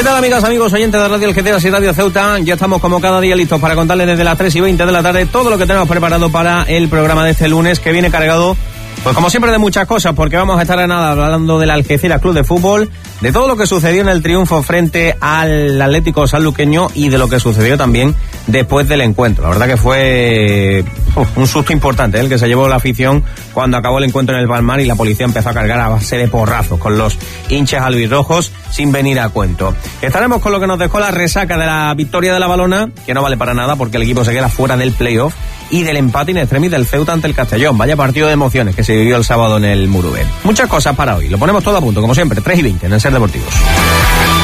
¿Qué tal, amigas, amigos, oyentes de Radio Algeciras y Radio Ceuta? Ya estamos como cada día listos para contarles desde las 3:20 de la tarde todo lo que tenemos preparado para el programa de este lunes, que viene cargado, pues como siempre, de muchas cosas, porque vamos a estar a nada hablando del Algeciras Club de Fútbol, de todo lo que sucedió en el triunfo frente al Atlético Sanluqueño y de lo que sucedió también después del encuentro. La verdad que fue un susto importante el que se llevó la afición cuando acabó el encuentro en el Palmar y la policía empezó a cargar a base de porrazos con los hinchas albirrojos sin venir a cuento. Estaremos con lo que nos dejó la resaca de la victoria de la Balona, que no vale para nada porque el equipo se queda fuera del playoff, y del empate in extremis del Ceuta ante el Castellón. Vaya partido de emociones que se vivió el sábado en el Murubén. Muchas cosas para hoy. Lo ponemos todo a punto, como siempre, 3:20 en el Ser Deportivos.